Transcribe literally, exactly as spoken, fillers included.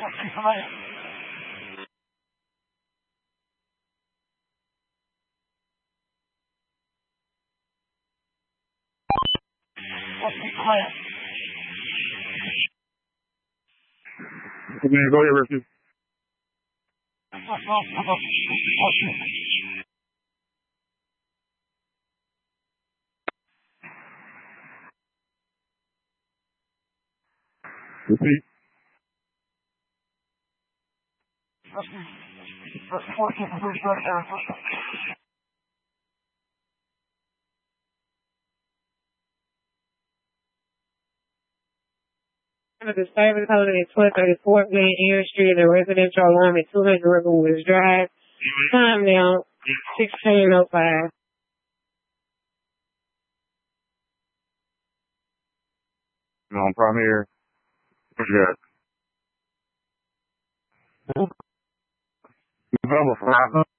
Man, go ahead, Rescue. Repeat. The disturbance holding at twelve thirty-four Glen Erie Street, the residential alarm at two hundred Riverwoods Drive. Time now, sixteen oh five. No, primary. What you got? Number five.